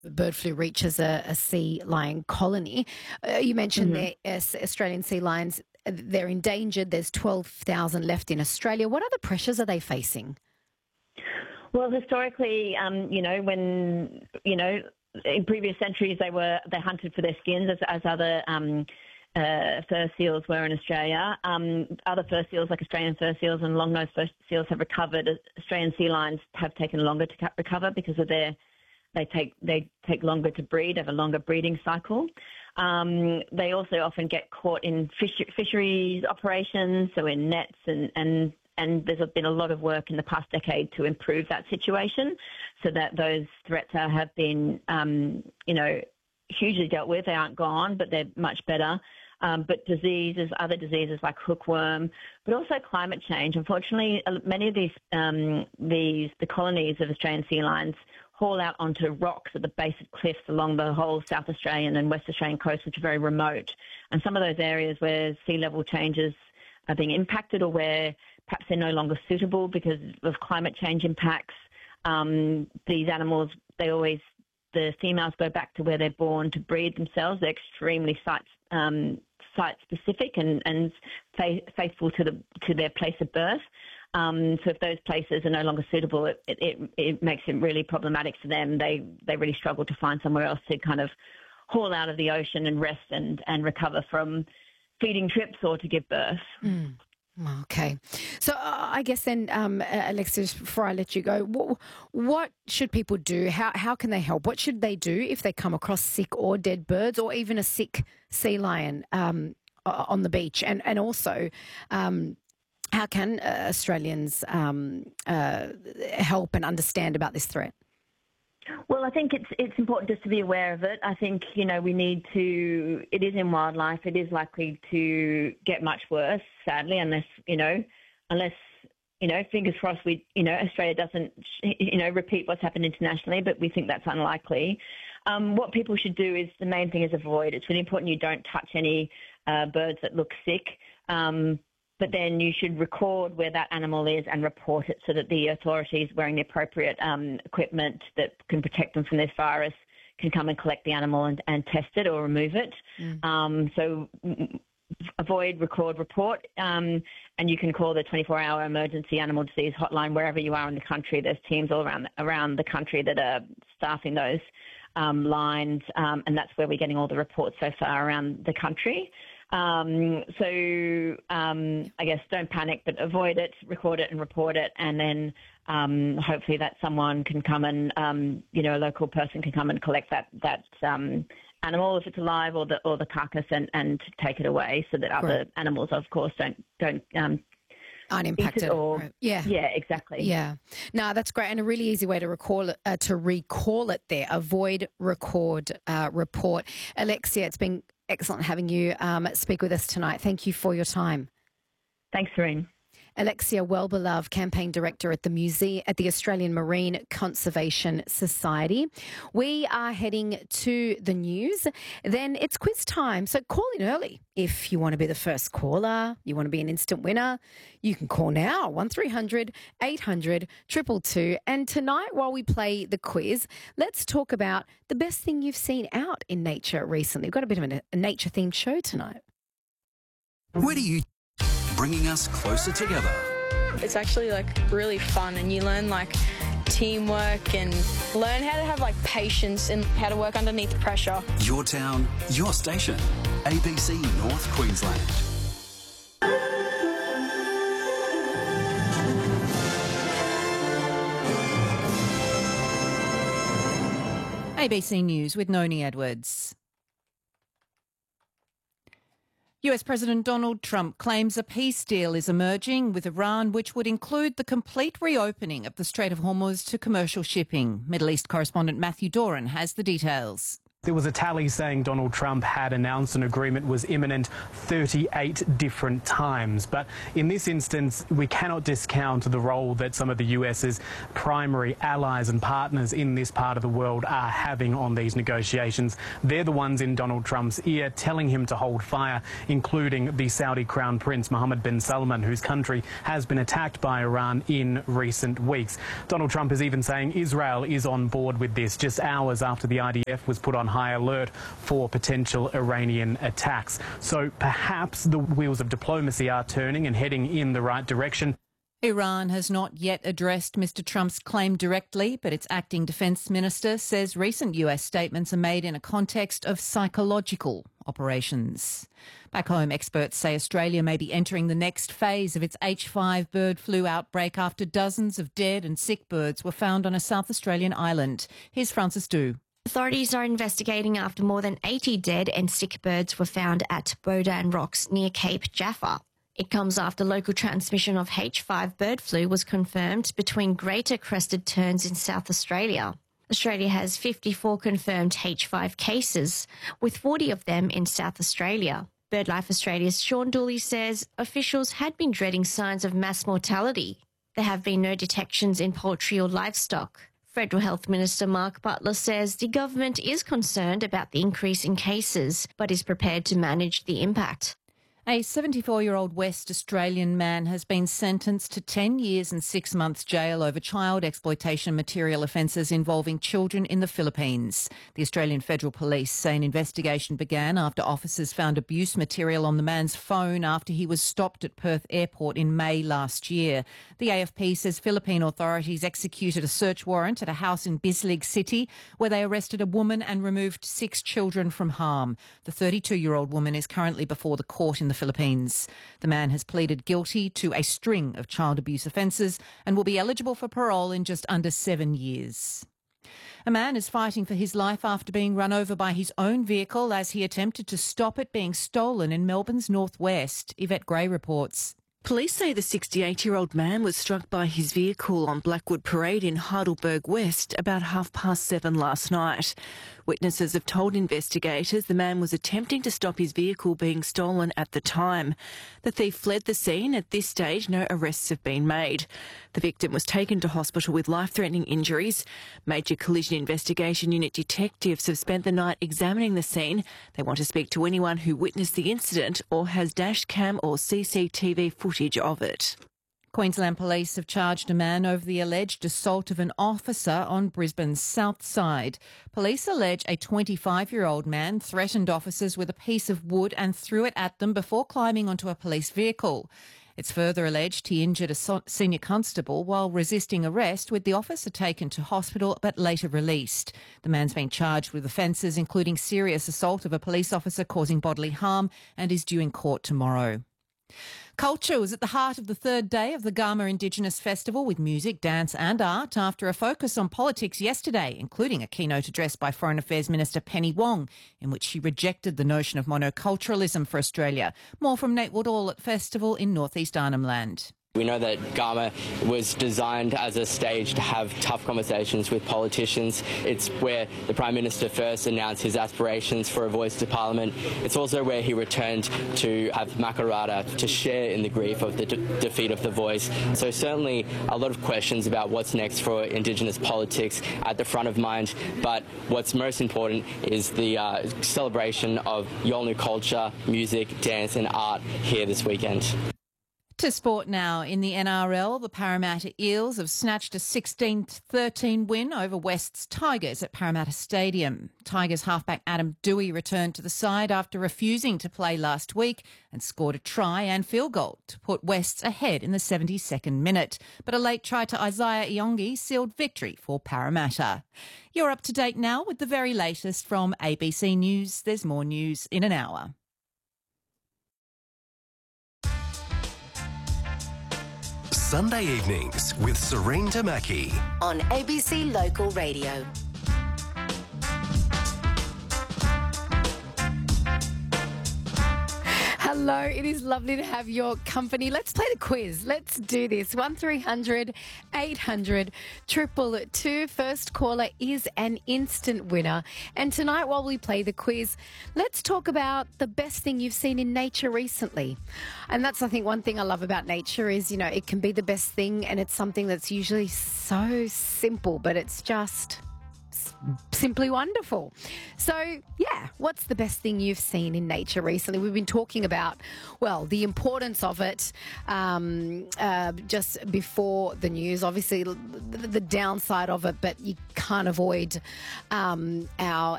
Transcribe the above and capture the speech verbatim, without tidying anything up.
bird flu reaches a, a sea lion colony. Uh, you mentioned Mhm. the uh, Australian sea lions, uh, they're endangered. There's twelve thousand left in Australia. What other pressures are they facing? Well, historically, um, you know, when, you know, in previous centuries they were they hunted for their skins as, as other um, uh, fur seals were in Australia. Um, other fur seals like Australian fur seals and long-nosed fur seals have recovered. Australian sea lions have taken longer to recover because of their they take they take longer to breed, have a longer breeding cycle. Um, they also often get caught in fish, fisheries operations, so in nets and, and and there's been a lot of work in the past decade to improve that situation so that those threats are, have been, um, you know, hugely dealt with. They aren't gone, but they're much better. Um, but diseases, other diseases like hookworm, but also climate change. Unfortunately, many of these, um, these the colonies of Australian sea lions haul out onto rocks at the base of cliffs along the whole South Australian and West Australian coast, which are very remote. And some of those areas where sea level changes are being impacted or where perhaps they're no longer suitable because of climate change impacts, um, these animals, they always, the females go back to where they're born to breed themselves. They're extremely site, um, site specific and, and fa- faithful to the to their place of birth. Um, so if those places are no longer suitable, it, it, it makes it really problematic for them. They they really struggle to find somewhere else to kind of haul out of the ocean and rest and, and recover from feeding trips or to give birth. Mm. Okay. So uh, I guess then, um, uh, Alexis, before I let you go, what, what should people do? How, how can they help? What should they do if they come across sick or dead birds or even a sick sea lion um, on the beach? And, and also, um, how can uh, Australians um, uh, help and understand about this threat? Well, I think it's it's important just to be aware of it. I think, you know, we need to, it is in wildlife, it is likely to get much worse, sadly, unless, you know, unless, you know, fingers crossed we, you know, Australia doesn't, you know, repeat what's happened internationally, but we think that's unlikely. Um, what people should do is, the main thing is avoid. It's really important you don't touch any uh, birds that look sick. Um, But then you should record where that animal is and report it so that the authorities wearing the appropriate um, equipment that can protect them from this virus can come and collect the animal and, and test it or remove it. Mm. Um, so avoid, record, report, um, and you can call the twenty-four hour emergency animal disease hotline wherever you are in the country. There's teams all around around the country that are staffing those um, lines, um, and that's where we're getting all the reports so far around the country. Um, so um, I guess don't panic, but avoid it, record it and report it, and then um, hopefully that someone can come and, um, you know, a local person can come and collect that that um, animal if it's alive, or the or the carcass, and, and take it away so that other Right. animals, of course, don't don't um, Unimpacted. or Right. Yeah. yeah, exactly. Yeah. No, that's great. And a really easy way to recall it, uh, to recall it there. Avoid, record, uh, report. Alexia, it's been excellent having you um, speak with us tonight. Thank you for your time. Thanks, Serene. Alexia Wellbeloved, Campaign Director at the Museum at the Australian Marine Conservation Society. We are heading to the news. Then it's quiz time. So call in early if you want to be the first caller, you want to be an instant winner. You can call now, one three hundred eight hundred two two two. And tonight, while we play the quiz, let's talk about the best thing you've seen out in nature recently. We've got a bit of a, a nature-themed show tonight. Where do you... bringing us closer together. It's actually like really fun, and you learn like teamwork and learn how to have like patience and how to work underneath pressure. Your town, your station. A B C North Queensland. A B C News with Noni Edwards. U S President Donald Trump claims a peace deal is emerging with Iran, which would include the complete reopening of the Strait of Hormuz to commercial shipping. Middle East correspondent Matthew Doran has the details. There was a tally saying Donald Trump had announced an agreement was imminent thirty-eight different times. But in this instance, we cannot discount the role that some of the U S's primary allies and partners in this part of the world are having on these negotiations. They're the ones in Donald Trump's ear telling him to hold fire, including the Saudi Crown Prince Mohammed bin Salman, whose country has been attacked by Iran in recent weeks. Donald Trump is even saying Israel is on board with this just hours after the I D F was put on high alert for potential Iranian attacks. So perhaps the wheels of diplomacy are turning and heading in the right direction. Iran has not yet addressed Mister Trump's claim directly, but its acting defence minister says recent U S statements are made in a context of psychological operations. Back home, experts say Australia may be entering the next phase of its H five bird flu outbreak after dozens of dead and sick birds were found on a South Australian island. Here's Francis Du. Authorities are investigating after more than eighty dead and sick birds were found at Bodan Rocks near Cape Jaffa. It comes after local transmission of H five bird flu was confirmed between greater crested terns in South Australia. Australia has fifty-four confirmed H five cases, with forty of them in South Australia. BirdLife Australia's Sean Dooley says officials had been dreading signs of mass mortality. There have been no detections in poultry or livestock. Federal Health Minister Mark Butler says the government is concerned about the increase in cases, but is prepared to manage the impact. A seventy-four-year-old West Australian man has been sentenced to ten years and six months jail over child exploitation material offences involving children in the Philippines. The Australian Federal Police say an investigation began after officers found abuse material on the man's phone after he was stopped at Perth Airport in May last year. The A F P says Philippine authorities executed a search warrant at a house in Bislig City where they arrested a woman and removed six children from harm. The thirty-two-year-old woman is currently before the court in the Philippines. The man has pleaded guilty to a string of child abuse offences and will be eligible for parole in just under seven years. A man is fighting for his life after being run over by his own vehicle as he attempted to stop it being stolen in Melbourne's northwest. Yvette Gray reports. Police say the sixty-eight-year-old man was struck by his vehicle on Blackwood Parade in Heidelberg West about half past seven last night. Witnesses have told investigators the man was attempting to stop his vehicle being stolen at the time. The thief fled the scene. At this stage, no arrests have been made. The victim was taken to hospital with life-threatening injuries. Major Collision Investigation Unit detectives have spent the night examining the scene. They want to speak to anyone who witnessed the incident or has dash cam or C C T V footage of it. Queensland Police have charged a man over the alleged assault of an officer on Brisbane's south side. Police allege a twenty-five-year-old man threatened officers with a piece of wood and threw it at them before climbing onto a police vehicle. It's further alleged he injured a senior constable while resisting arrest, with the officer taken to hospital but later released. The man's been charged with offences including serious assault of a police officer causing bodily harm and is due in court tomorrow. Culture was at the heart of the third day of the Gama Indigenous Festival with music, dance and art after a focus on politics yesterday, including a keynote address by Foreign Affairs Minister Penny Wong, in which she rejected the notion of monoculturalism for Australia. More from Nate Woodall at Festival in North East Arnhem Land. We know that Gama was designed as a stage to have tough conversations with politicians. It's where the Prime Minister first announced his aspirations for a voice to Parliament. It's also where he returned to have Makarrata to share in the grief of the de- defeat of the voice. So certainly a lot of questions about what's next for Indigenous politics at the front of mind. But what's most important is the uh, celebration of Yolngu culture, music, dance and art here this weekend. To sport now. In the N R L, the Parramatta Eels have snatched a sixteen thirteen win over West's Tigers at Parramatta Stadium. Tigers halfback Adam Dewey returned to the side after refusing to play last week and scored a try and field goal to put Wests ahead in the seventy-second minute. But a late try to Isaiah Iongi sealed victory for Parramatta. You're up to date now with the very latest from A B C News. There's more news in an hour. Sunday evenings with Serene Tamaki on A B C Local Radio. Hello. Hello, it is lovely to have your company. Let's play the quiz. Let's do this. one three hundred eight hundred two two two. First caller is an instant winner. And tonight, while we play the quiz, let's talk about the best thing you've seen in nature recently. And that's, I think, one thing I love about nature is, you know, it can be the best thing, and it's something that's usually so simple, but it's just simply wonderful. So, yeah, what's the best thing you've seen in nature recently? We've been talking about, well, the importance of it um, uh, just before the news. Obviously, the, the downside of it, but you can't avoid um, our